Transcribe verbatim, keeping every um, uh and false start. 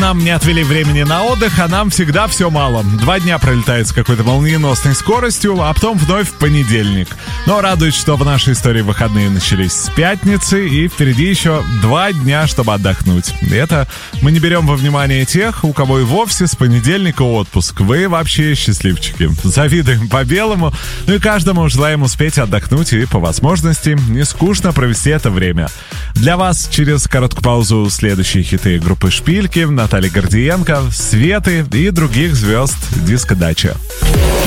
нам не отвели времени на отдых, а нам всегда все мало. Два дня пролетает с какой-то молниеносной скоростью, а потом вновь в понедельник. Но радует, что в нашей истории выходные начались с пятницы, и впереди еще два дня, чтобы отдохнуть. И это мы не берем во внимание тех, у кого и вовсе с понедельника отпуск. Вы вообще счастливчики. Завидуем по-белому, ну и каждому желаем успеть отдохнуть и, по возможности, не скучно провести это время. Для вас через короткую паузу следующие хиты группы «Шпильки», Натальи Гордиенко, Светы и других звезд диско-дачи.